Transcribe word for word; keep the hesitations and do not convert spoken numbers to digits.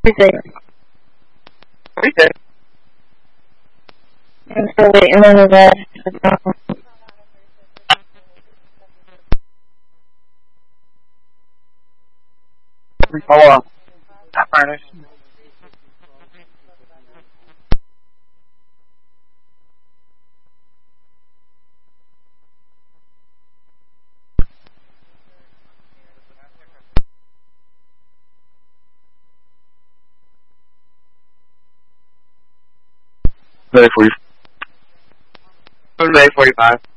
Everything. Everything. I'm still waiting on the red. Hold on. Not furnished. Ready for you. Ready forty-five.